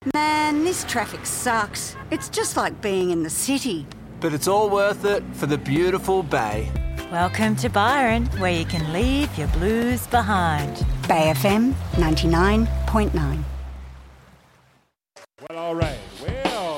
Man, this traffic sucks. It's just like being in the city. But it's all worth it for the beautiful bay. Welcome to Byron, where you can leave your blues behind. Bay FM 99.9. Well, all right.